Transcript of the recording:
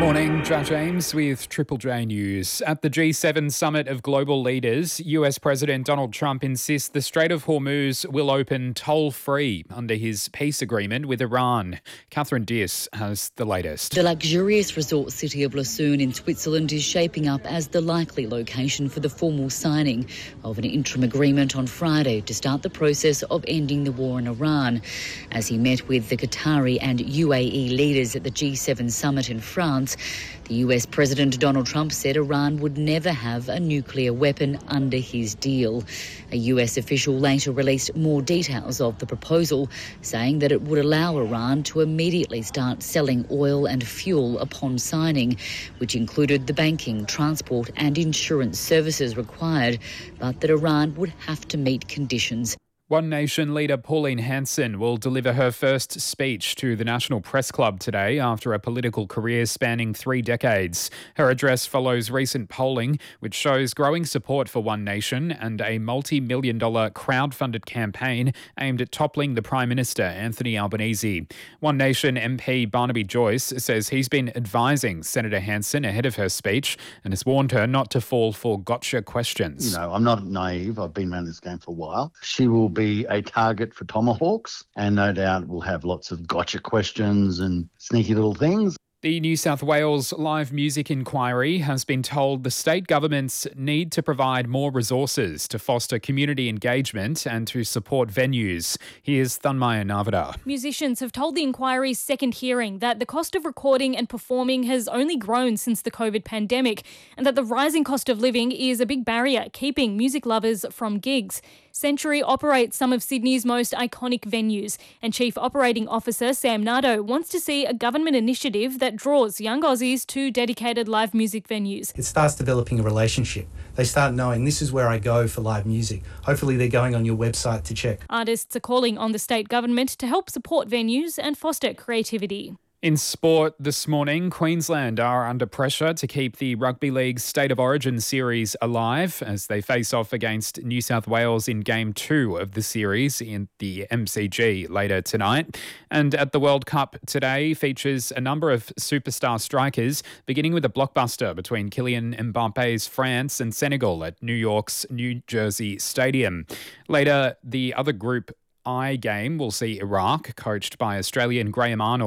Morning, Judge James with Triple J News. At the G7 summit of global leaders, US President Donald Trump insists the Strait of Hormuz will open toll-free under his peace agreement with Iran. Catherine Diss has the latest. The luxurious resort city of Lucerne in Switzerland is shaping up as the likely location for the formal signing of an interim agreement on Friday to start the process of ending the war in Iran. As he met with the Qatari and UAE leaders at the G7 summit in France, the US President Donald Trump said Iran would never have a nuclear weapon under his deal. A US official later released more details of the proposal, saying that it would allow Iran to immediately start selling oil and fuel upon signing, which included the banking, transport and insurance services required, but that Iran would have to meet conditions. One Nation leader Pauline Hanson will deliver her first speech to the National Press Club today after a political career spanning 3 decades. Her address follows recent polling, which shows growing support for One Nation and a multi-million-dollar crowd-funded campaign aimed at toppling the Prime Minister, Anthony Albanese. One Nation MP Barnaby Joyce says he's been advising Senator Hanson ahead of her speech and has warned her not to fall for gotcha questions. I'm not naive. I've been around this game for a while. She will be a target for tomahawks and no doubt will have lots of gotcha questions and sneaky little things. The New South Wales Live Music Inquiry has been told the state governments need to provide more resources to foster community engagement and to support venues. Here's Thanmaya Navada. Musicians have told the inquiry's second hearing that the cost of recording and performing has only grown since the COVID pandemic and that the rising cost of living is a big barrier keeping music lovers from gigs. Century operates some of Sydney's most iconic venues, and Chief Operating Officer Sam Nardo wants to see a government initiative that draws young Aussies to dedicated live music venues. It starts developing a relationship. They start knowing this is where I go for live music. Hopefully they're going on your website to check. Artists are calling on the state government to help support venues and foster creativity. In sport this morning, Queensland are under pressure to keep the Rugby League's State of Origin series alive as they face off against New South Wales in Game 2 of the series in the MCG later tonight. And at the World Cup today features a number of superstar strikers, beginning with a blockbuster between Kylian Mbappe's France and Senegal at New York's New Jersey Stadium. Later, the other Group I game will see Iraq, coached by Australian Graham Arnold,